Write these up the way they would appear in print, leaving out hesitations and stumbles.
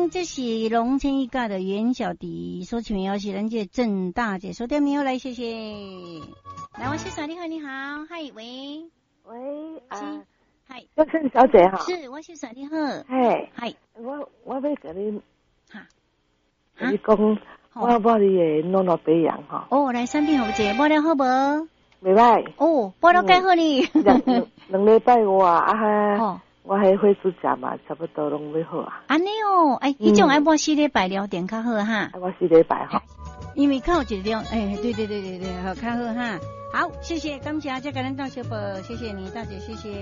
这是龙城一家的袁小迪，所请邀是咱这郑大姐收听没有来，谢谢。来，我是你好，你好，嗨，喂，是，嗨， 我是小姐哈， 是，我是你好， 嗨，我要跟你， 跟你讲，我你的诺诺培养哈。 哦，来产品好姐，摸了好不？ 袂歹。 哦，摸了介好哩。 两礼拜我还会煮食嘛，差不多拢要好啊。 安尼哦，迄种爱摸4礼拜了点较好哈。 我4礼拜哈。 因为靠一种，对，好较好哈。好，谢谢，感谢再跟咱道小宝，谢谢你，大姐，谢谢。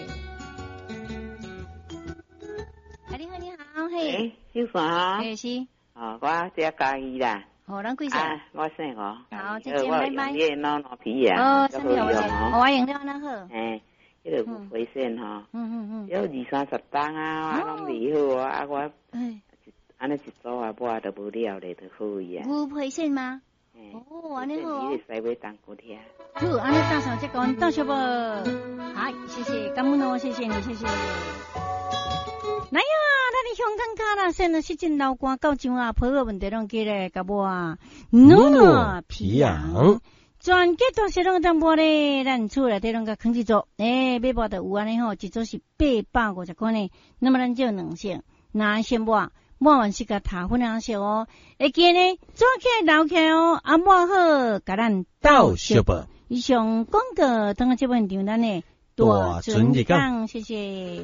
你好，你好，嘿。 小凡。 是。 我这嘉义啦。 咱几岁？ 我姓我。 好，再见，拜拜。 我用诺诺皮呀。 产品好姐，我用了那好。 迄个有回线吼，有20-30单啊，我拢未好啊，我安尼一组啊，我都无了咧，就好伊啊。 有回线吗？安尼好。 你使买当过听。 好，安尼大嫂再讲道小宝，好，谢谢，感恩哦，谢谢你，谢谢。来呀，咱的香港卡啦，现在是真老官到上啊，婆个问题拢记咧，甲我啊，诺诺皮养。全结多些拢当播咧，咱厝内底拢甲扛一组，买播的有安尼吼，一组是850块呢。那么咱就2色，那先抹完是甲塔粉红色哦。会记呢，做起来留起来哦，抹好，甲咱倒小宝。以上广告等下这本场咱呢大尊日讲，谢谢。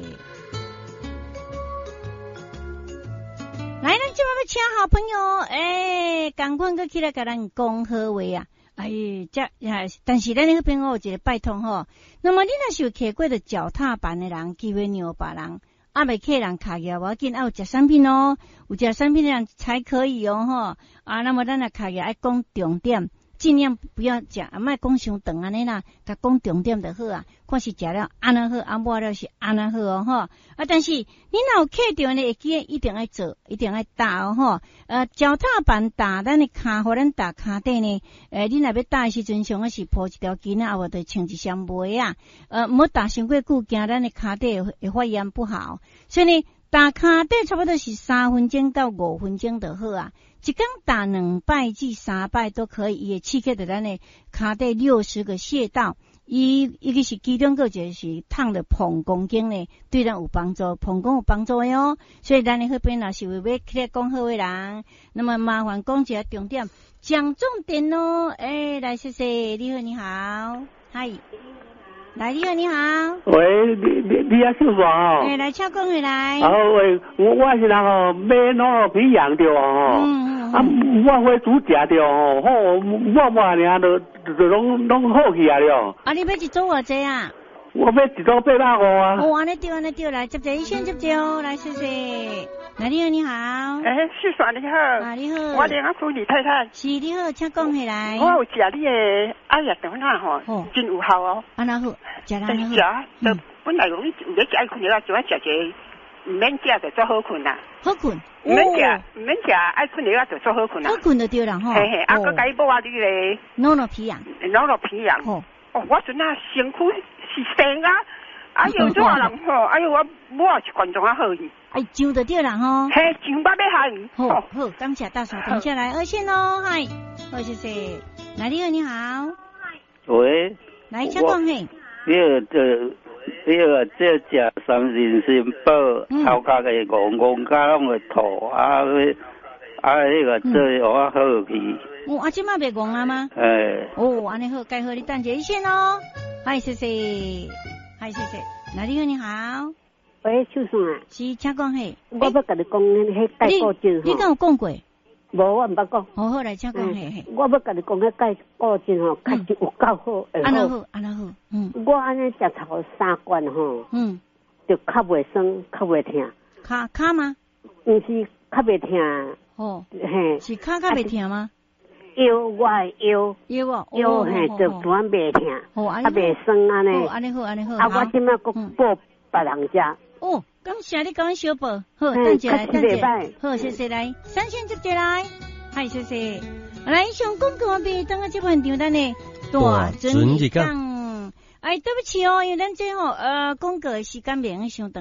来，咱今晚要请好朋友，赶快过起来甲咱讲好话啊！但是咱那边有一个拜托吼，那么你若是有骑过的脚踏板的人，机会让别人，未骑人卡嘅，我紧有食产品哦，有食产品的人才可以哦吼。那么咱若卡嘅爱讲重点，尽量不要食，莫讲伤长安尼啦，甲讲重点就好啊。看是食了安那好，抹了是安那好哦吼。但是你若有骑着呢，会记一定要做，一定要打哦吼。脚踏板打咱的骹，互咱打骹底呢。你若要打的时阵，上个是铺一条巾啊，或者穿一双袜啊。莫打伤过久，惊咱的骹底会发炎不好。所以呢，打骹底差不多是3分钟到5分钟就好啊。一天打2摆至3摆都可以，也刺激着咱的骹底60个穴道。一个是其中个就是烫的膀胱经呢，对咱有帮助，膀胱有帮助的哦。所以咱的那边若是要起来讲好的人，那么麻烦讲一下重点，讲重点哦。来谢谢，你好，你好，嗨，来你好，你好， 喂，你啊，小华哦， 来请讲回来。 喂，我是人哦，买诺皮养着哦，我会煮食着哦，好，我尔就拢好去啊了。 你要一组偌济啊？ 我要一组850啊。 安尼对，来接一先接哦，来谢谢。来你好，你好。 是说你好。 你好。 我连苏李太太。 是你好，请讲起来。 我有食你的爱药肠啊吼，真有效哦。 安那好，食啦好。 食，本来容易有咧食爱困了，就爱食一，唔免食就做好困啦。 好困。 唔免食爱困了就做好困啦。 好困就对啦吼。 嘿，佮改补你咧。 诺诺皮养。 我阵啊身躯是生啊，有怎人吼？我是观众啊好伊。 上就对啦吼。 嘿，上捌要害伊。 好，感谢大嫂，等下来2线哦，嗨，好谢谢。来你好，你好。 喂。 来请讲嘿。 这食三人参宝，头壳个戆甲拢会吐迄个做我好去。 即摆袂戆啊吗？安尼好，该好，你等一线哦。嗨，谢谢，嗨，谢谢。来你好，你好。 喂，秀顺啊。 是，请讲嘿。 我要甲你讲，迄钙固症你敢有讲过？ 无，我唔捌讲。 好来，请讲嘿。 我要甲你讲，迄钙固症吼，确实有够好。 安那好。 我安尼食头3罐吼，就较袂酸，较袂痛。 卡吗？ 毋是较袂痛。 嘿。是卡较袂痛吗？ 我腰嘿，就突然袂痛，袂酸安尼。 安尼好。 我即摆佫补别人食。 感谢你讲小宝，好，等下来，好，谢谢来，3线接来，嗨，谢谢，来上广告边，等下这份场单呢，大尊日讲，对不起哦，因为咱最后广告时间袂用上长。